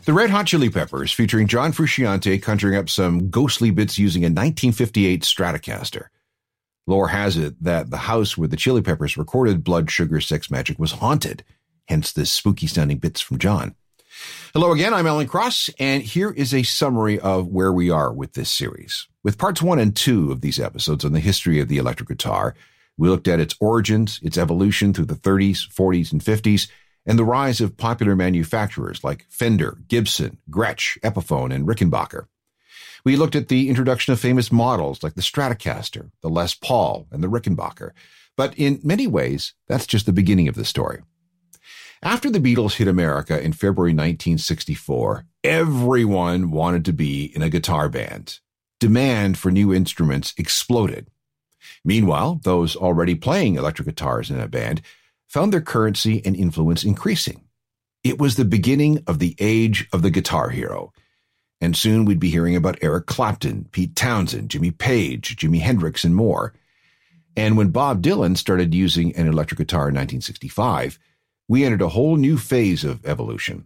The Red Hot Chili Peppers, featuring John Frusciante conjuring up some ghostly bits using a 1958 Stratocaster. Lore has it that the house where the Chili Peppers recorded Blood Sugar Sex Magik was haunted, hence the spooky-sounding bits from John. Hello again, I'm Alan Cross, and here is a summary of where we are with this series. With parts 1 and 2 of these episodes on the history of the electric guitar, we looked at its origins, its evolution through the 30s, 40s, and 50s, and the rise of popular manufacturers like Fender, Gibson, Gretsch, Epiphone, and Rickenbacker. We looked at the introduction of famous models like the Stratocaster, the Les Paul, and the Rickenbacker. But in many ways, that's just the beginning of the story. After the Beatles hit America in February 1964, everyone wanted to be in a guitar band. Demand for new instruments exploded. Meanwhile, those already playing electric guitars in a band found their currency and influence increasing. It was the beginning of the age of the guitar hero. And soon we'd be hearing about Eric Clapton, Pete Townsend, Jimmy Page, Jimi Hendrix, and more. And when Bob Dylan started using an electric guitar in 1965, we entered a whole new phase of evolution.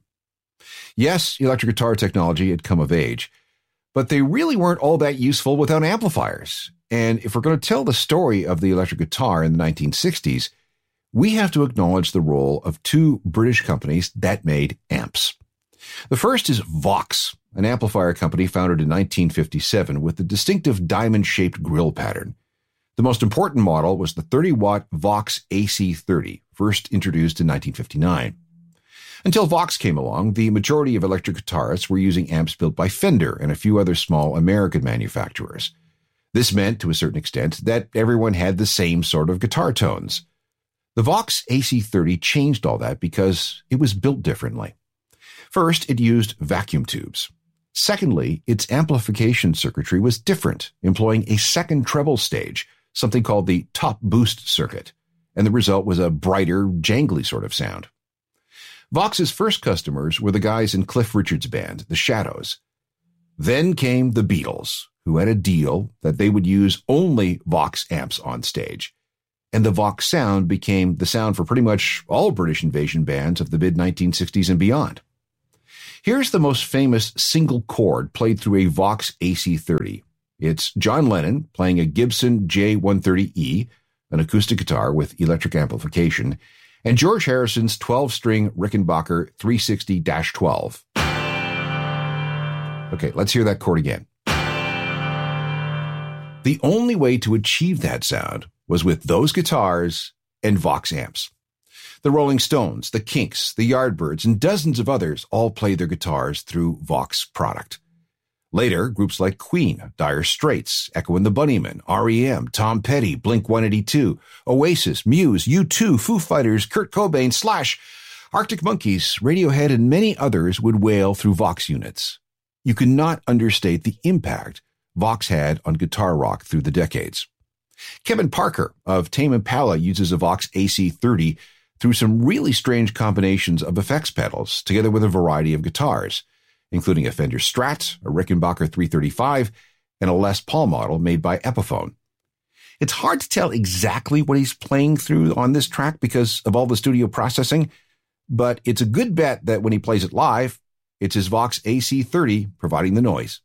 Yes, electric guitar technology had come of age, but they really weren't all that useful without amplifiers. And if we're going to tell the story of the electric guitar in the 1960s, we have to acknowledge the role of two British companies that made amps. The first is Vox, an amplifier company founded in 1957 with the distinctive diamond-shaped grille pattern. The most important model was the 30-watt Vox AC30, first introduced in 1959. Until Vox came along, the majority of electric guitarists were using amps built by Fender and a few other small American manufacturers. This meant, to a certain extent, that everyone had the same sort of guitar tones. The Vox AC30 changed all that because it was built differently. First, it used vacuum tubes. Secondly, its amplification circuitry was different, employing a second treble stage, something called the top boost circuit, and the result was a brighter, jangly sort of sound. Vox's first customers were the guys in Cliff Richard's band, the Shadows. Then came the Beatles, who had a deal that they would use only Vox amps on stage. And the Vox sound became the sound for pretty much all British invasion bands of the mid-1960s and beyond. Here's the most famous single chord played through a Vox AC30. It's John Lennon playing a Gibson J130E, an acoustic guitar with electric amplification, and George Harrison's 12-string Rickenbacker 360-12. Okay, let's hear that chord again. The only way to achieve that sound was with those guitars and Vox amps. The Rolling Stones, the Kinks, the Yardbirds, and dozens of others all played their guitars through Vox product. Later, groups like Queen, Dire Straits, Echo and the Bunnymen, R.E.M., Tom Petty, Blink-182, Oasis, Muse, U2, Foo Fighters, Kurt Cobain, Slash, Arctic Monkeys, Radiohead, and many others would wail through Vox units. You cannot understate the impact Vox had on guitar rock through the decades. Kevin Parker of Tame Impala uses a Vox AC30 through some really strange combinations of effects pedals, together with a variety of guitars, including a Fender Strat, a Rickenbacker 335, and a Les Paul model made by Epiphone. It's hard to tell exactly what he's playing through on this track because of all the studio processing, but it's a good bet that when he plays it live, it's his Vox AC30 providing the noise.